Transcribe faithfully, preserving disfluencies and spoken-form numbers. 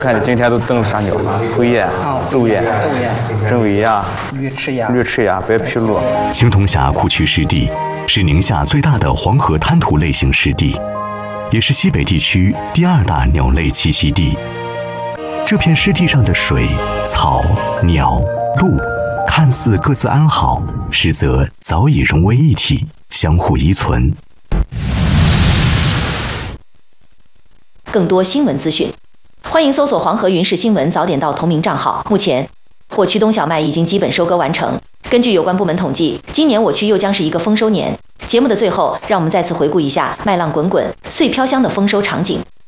看今天都登啥鸟？灰雁、窦雁、真尾鸭、 绿翅鸭、 绿翅鸭、白皮鹭。 青铜峡库区湿地是宁夏最大的黄河滩涂类型湿地，也是西北地区第二大鸟类栖息地。这片湿地上的水、草、鸟、鹿，看似各自安好，实则早已融为一体，相互依存。 更多新闻资讯，欢迎搜索黄河云氏新闻早点到同名账号。目前，我区冬小麦已经基本收割完成。根据有关部门统计，今年我区又将是一个丰收年。节目的最后，让我们再次回顾一下麦浪滚滚、穗飘香的丰收场景。